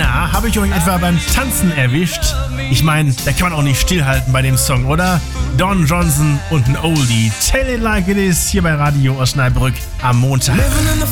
Na, habe ich euch etwa beim Tanzen erwischt? Ich meine, da kann man auch nicht stillhalten bei dem Song, oder? Don Johnson und ein Oldie. Tell it like it is hier bei Radio Osnabrück am Montag.